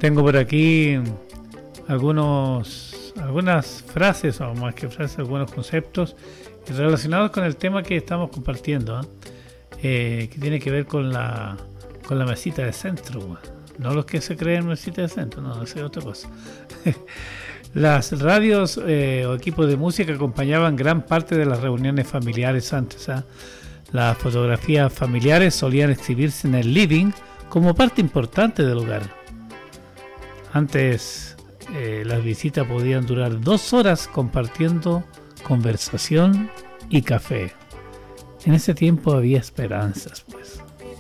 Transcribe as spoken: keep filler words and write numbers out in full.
Tengo por aquí algunos, algunas frases, o más que frases, algunos conceptos relacionados con el tema que estamos compartiendo, ¿eh? Eh, que tiene que ver con la, con la mesita de centro, no los que se creen mesita de centro, no, eso es otra cosa. Las radios eh, o equipos de música acompañaban gran parte de las reuniones familiares antes, ¿eh? Las fotografías familiares solían exhibirse en el living como parte importante del hogar. Antes eh, las visitas podían durar dos horas compartiendo conversación y café. En ese tiempo había esperanzas, pues.